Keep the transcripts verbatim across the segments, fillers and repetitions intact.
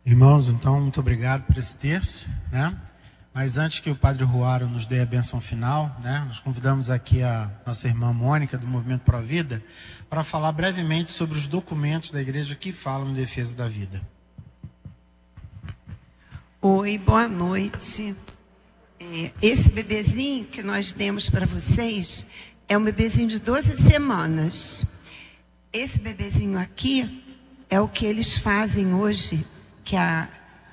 Irmãos, então, muito obrigado por esse terço, né? Mas antes que o Padre Ruaro nos dê a bênção final, né? Nós convidamos aqui a nossa irmã Mônica, do Movimento Pro Vida, para falar brevemente sobre os documentos da igreja que falam em defesa da vida. Oi, boa noite. É, esse bebezinho que nós demos para vocês é um bebezinho de doze semanas. Esse bebezinho aqui é o que eles fazem hoje, que há,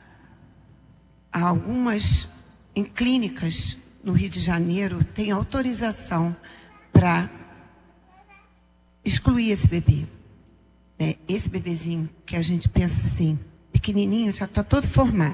há algumas em clínicas no Rio de Janeiro tem autorização para excluir esse bebê. É, esse bebezinho que a gente pensa assim, pequenininho, já está todo formado.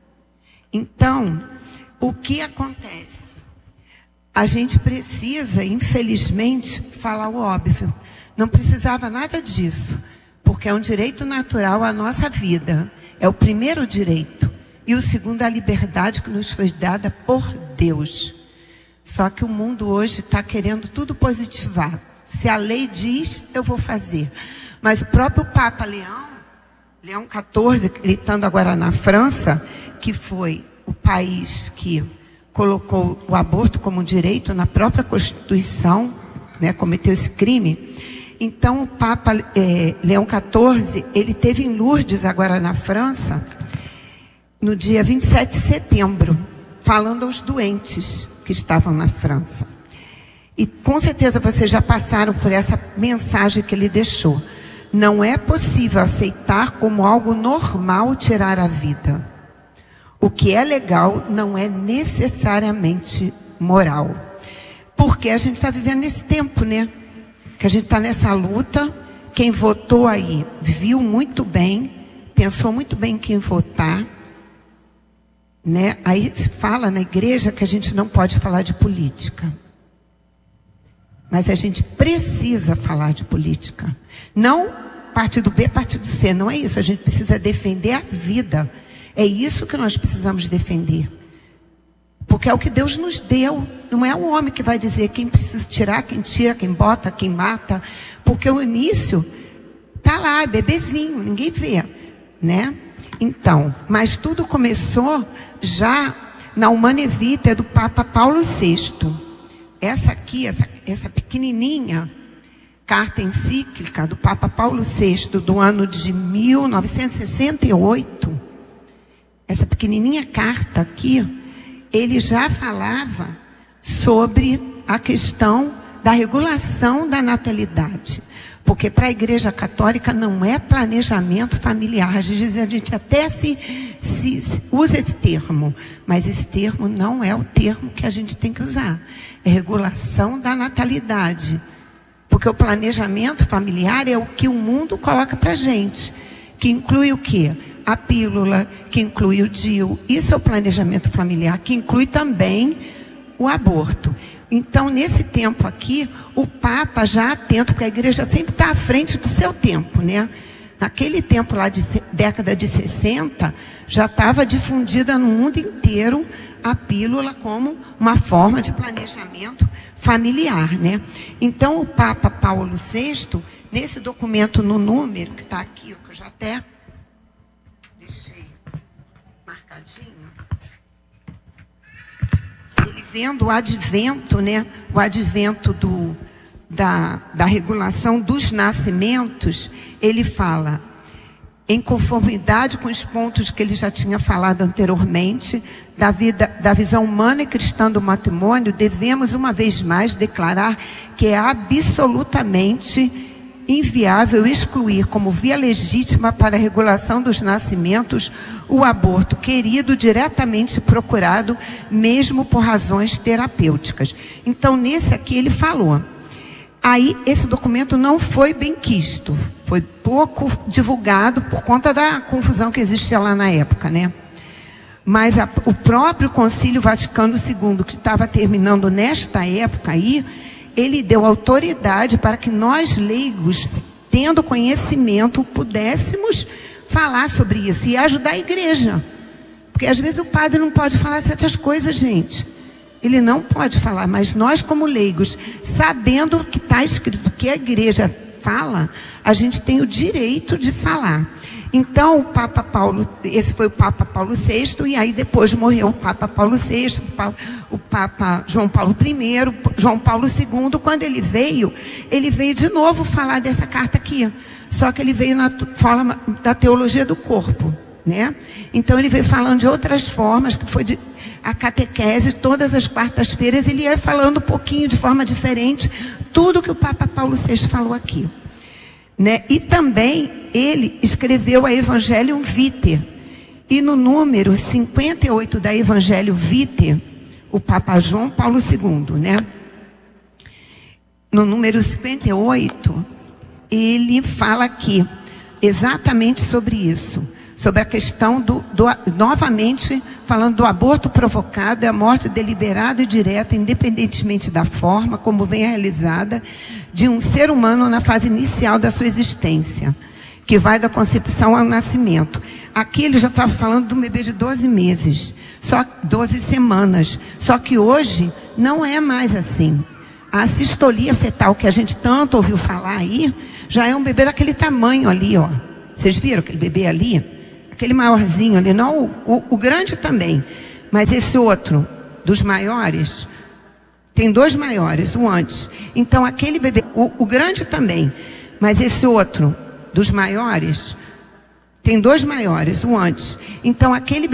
Então, o que acontece? A gente precisa, infelizmente, falar o óbvio. Não precisava nada disso, porque é um direito natural à nossa vida. É o primeiro direito. E o segundo é a liberdade que nos foi dada por Deus. Só que o mundo hoje está querendo tudo positivar. Se a lei diz, eu vou fazer. Mas o próprio Papa Leão, Leão quatorze, gritando agora na França, que foi o país que colocou o aborto como direito na própria Constituição, né, cometeu esse crime. Então, o Papa é, Leão quatorze, ele teve em Lourdes, agora na França, no dia vinte e sete de setembro, falando aos doentes que estavam na França. E com certeza vocês já passaram por essa mensagem que ele deixou. Não é possível aceitar como algo normal tirar a vida. O que é legal não é necessariamente moral. Porque a gente está vivendo nesse tempo, né? Que a gente está nessa luta. Quem votou aí viu muito bem, pensou muito bem em quem votar, né? Aí se fala na igreja que a gente não pode falar de política. Mas a gente precisa falar de política. Não partido B, partido C, não é isso. A gente precisa defender a vida. É isso que nós precisamos defender. Porque é o que Deus nos deu. Não é o homem que vai dizer quem precisa tirar, quem tira, quem bota, quem mata. Porque o início está lá, é bebezinho, ninguém vê, né? Então, mas tudo começou já na Humanae Vitae do Papa Paulo sexto. Essa aqui, essa, essa pequenininha carta encíclica do Papa Paulo sexto, do ano de mil novecentos e sessenta e oito, essa pequenininha carta aqui, ele já falava sobre a questão da regulação da natalidade. Porque para a Igreja Católica não é planejamento familiar. Às vezes a gente até se, se, se usa esse termo, mas esse termo não é o termo que a gente tem que usar. É regulação da natalidade. Porque o planejamento familiar é o que o mundo coloca para a gente. Que inclui o quê? A pílula, que inclui o D I U. Isso é o planejamento familiar, que inclui também o aborto. Então, nesse tempo aqui, o Papa já atento, porque a igreja sempre está à frente do seu tempo, né? Naquele tempo lá de década de sessenta, já estava difundida no mundo inteiro a pílula como uma forma de planejamento familiar, né? Então, o Papa Paulo sexto, nesse documento no número, que está aqui, que eu já até deixei marcadinho, ele vendo o advento, né? O advento do, da, da regulação dos nascimentos, ele fala, em conformidade com os pontos que ele já tinha falado anteriormente, da, vida, da visão humana e cristã do matrimônio, devemos uma vez mais declarar que é absolutamente inviável excluir como via legítima para a regulação dos nascimentos o aborto querido, diretamente procurado, mesmo por razões terapêuticas. Então, nesse aqui ele falou. Aí, esse documento não foi bem quisto, foi pouco divulgado por conta da confusão que existia lá na época, né? Mas a, o próprio Concílio Vaticano segundo, que estava terminando nesta época aí, ele deu autoridade para que nós, leigos, tendo conhecimento, pudéssemos falar sobre isso e ajudar a igreja. Porque às vezes o padre não pode falar certas coisas, gente. Ele não pode falar, mas nós como leigos, sabendo o que está escrito, que a igreja fala, a gente tem o direito de falar. Então, o Papa Paulo, esse foi o Papa Paulo sexto, e aí depois morreu o Papa Paulo sexto, o Papa João Paulo primeiro, João Paulo segundo. Quando ele veio, ele veio de novo falar dessa carta aqui, só que ele veio na forma da teologia do corpo, né? Então, ele veio falando de outras formas, que foi de, a catequese, todas as quartas-feiras, ele ia falando um pouquinho, de forma diferente, tudo que o Papa Paulo sexto falou aqui. Né? E também ele escreveu a Evangelium Vitae. E no número cinquenta e oito da Evangelho Vitae, o Papa João Paulo segundo, né? No número cinquenta e oito, ele fala aqui exatamente sobre isso. Sobre a questão do, do, novamente, falando do aborto provocado, é a morte deliberada e direta, independentemente da forma como vem realizada, de um ser humano na fase inicial da sua existência, que vai da concepção ao nascimento. Aqui ele já estava falando de um bebê de doze meses, só doze semanas. Só que hoje não é mais assim. A sistolia fetal, que a gente tanto ouviu falar aí, já é um bebê daquele tamanho ali, ó. Vocês viram aquele bebê ali? Aquele maiorzinho ali, não, o, o, o grande também. Mas esse outro, dos maiores, tem dois maiores, o antes. Então, aquele bebê, o, o grande também. Mas esse outro, dos maiores, tem dois maiores, o antes. Então, aquele